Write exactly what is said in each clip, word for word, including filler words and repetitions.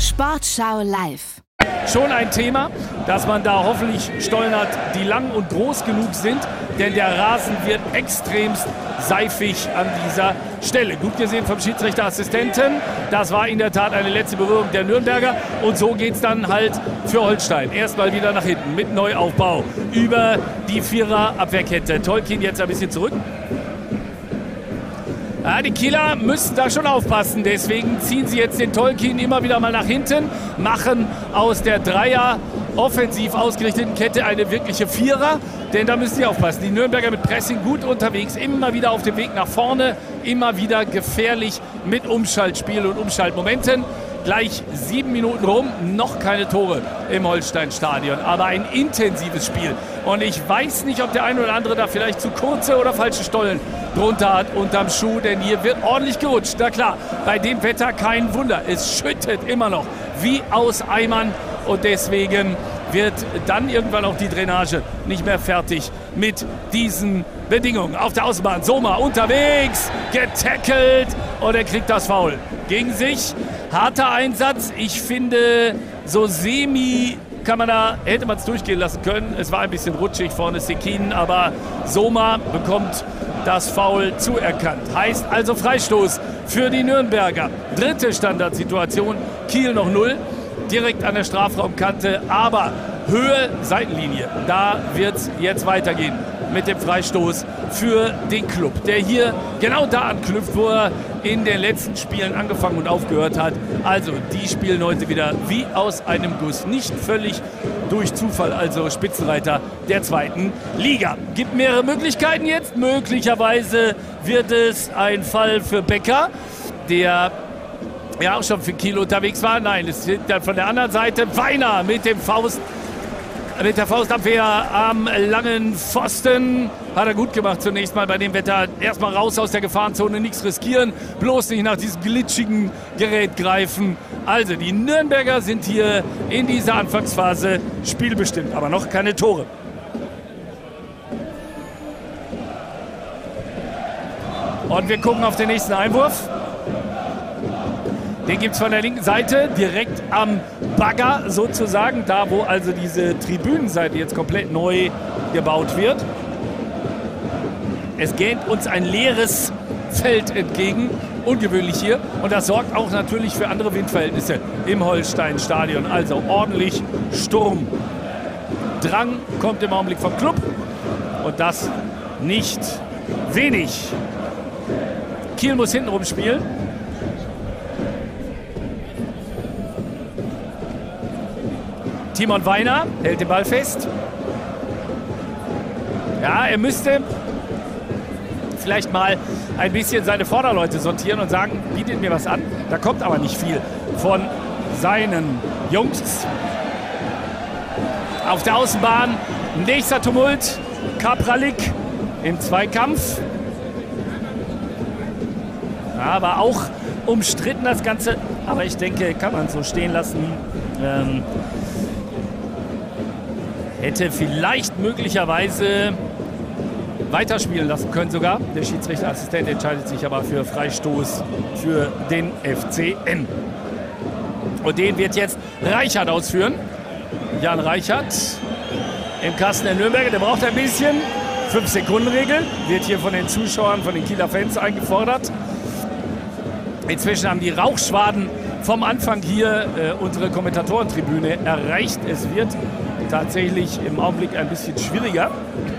Sportschau live. Schon ein Thema, dass man da hoffentlich Stollen hat, die lang und groß genug sind, denn der Rasen wird extremst seifig an dieser Stelle. Gut gesehen vom Schiedsrichterassistenten, das war in der Tat eine letzte Berührung der Nürnberger und so geht es dann halt für Holstein. Erstmal wieder nach hinten mit Neuaufbau über die Vierer-Abwehrkette. Tolkien jetzt ein bisschen zurück. Ja, die Kieler müssen da schon aufpassen, deswegen ziehen sie jetzt den Tolkien immer wieder mal nach hinten, machen aus der Dreier offensiv ausgerichteten Kette eine wirkliche Vierer, denn da müssen sie aufpassen. Die Nürnberger mit Pressing gut unterwegs, immer wieder auf dem Weg nach vorne, immer wieder gefährlich mit Umschaltspiel und Umschaltmomenten. Gleich sieben Minuten rum, noch keine Tore im Holstein-Stadion, aber ein intensives Spiel. Und ich weiß nicht, ob der eine oder andere da vielleicht zu kurze oder falsche Stollen drunter hat unterm Schuh, denn hier wird ordentlich gerutscht. Na klar, bei dem Wetter kein Wunder. Es schüttet immer noch wie aus Eimern und deswegen wird dann irgendwann auch die Drainage nicht mehr fertig mit diesen Bedingungen. Auf der Außenbahn, Sommer unterwegs, getackelt und er kriegt das Foul gegen sich. Harter Einsatz. Ich finde, so semi kann man da, hätte man es durchgehen lassen können. Es war ein bisschen rutschig vorne Sekin, aber Soma bekommt das Foul zuerkannt. Heißt also Freistoß für die Nürnberger. Dritte Standardsituation, Kiel noch null, direkt an der Strafraumkante, aber Höhe Seitenlinie. Da wird es jetzt weitergehen mit dem Freistoß für den Club, der hier genau da anknüpft, wo er in den letzten Spielen angefangen und aufgehört hat. Also die spielen heute wieder wie aus einem Guss. Nicht völlig durch Zufall, also Spitzenreiter der zweiten Liga. Gibt mehrere Möglichkeiten jetzt. Möglicherweise wird es ein Fall für Becker, der ja auch schon für Kiel unterwegs war. Nein, es wird dann von der anderen Seite Weiner mit dem Faust Mit der Faustabwehr am langen Pfosten. Hat er gut gemacht zunächst mal bei dem Wetter. Erstmal raus aus der Gefahrenzone, nichts riskieren. Bloß nicht nach diesem glitschigen Gerät greifen. Also die Nürnberger sind hier in dieser Anfangsphase spielbestimmt. Aber noch keine Tore. Und wir gucken auf den nächsten Einwurf. Den gibt es von der linken Seite, direkt am Bagger sozusagen, da wo also diese Tribünenseite jetzt komplett neu gebaut wird. Es gähnt uns ein leeres Feld entgegen, ungewöhnlich hier. Und das sorgt auch natürlich für andere Windverhältnisse im Holstein-Stadion. Also ordentlich Sturm. Drang kommt im Augenblick vom Club und das nicht wenig. Kiel muss hintenrum spielen. Timon Weiner hält den Ball fest. Ja, er müsste vielleicht mal ein bisschen seine Vorderleute sortieren und sagen, bietet mir was an. Da kommt aber nicht viel von seinen Jungs. Auf der Außenbahn nächster Tumult. Kapralik im Zweikampf. Ja, war auch umstritten das Ganze. Aber ich denke, kann man so stehen lassen. Ähm, Hätte vielleicht möglicherweise weiterspielen lassen können sogar. Der Schiedsrichterassistent entscheidet sich aber für Freistoß für den F C N. Und den wird jetzt Reichert ausführen. Jan Reichert im Kasten der Nürnberger. Der braucht ein bisschen. fünf Sekunden Regel. Wird hier von den Zuschauern, von den Kieler Fans eingefordert. Inzwischen haben die Rauchschwaden vom Anfang hier äh, unsere Kommentatorentribüne erreicht. Es wird tatsächlich im Augenblick ein bisschen schwieriger.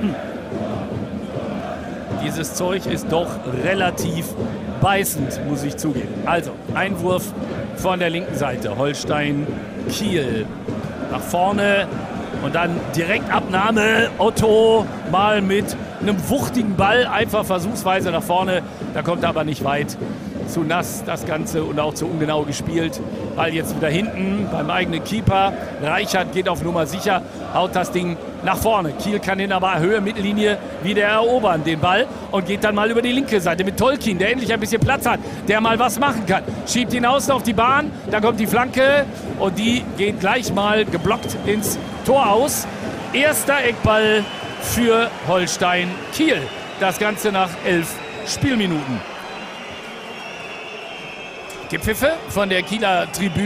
Dieses Zeug ist doch relativ beißend, muss ich zugeben. Also, Einwurf von der linken Seite. Holstein, Kiel. Nach vorne und dann direkt Abnahme. Otto mal mit einem wuchtigen Ball, einfach versuchsweise nach vorne. Da kommt er aber nicht weit. Zu nass das Ganze und auch zu ungenau gespielt. Ball jetzt wieder hinten beim eigenen Keeper. Reichert geht auf Nummer sicher, haut das Ding nach vorne. Kiel kann ihn aber Höhe, Mittellinie wieder erobern, den Ball. Und geht dann mal über die linke Seite mit Tolkien, der endlich ein bisschen Platz hat, der mal was machen kann. Schiebt ihn außen auf die Bahn, dann kommt die Flanke und die geht gleich mal geblockt ins Tor aus. Erster Eckball für Holstein Kiel. Das Ganze nach elf Spielminuten. Gepfiffe von der Kieler Tribüne.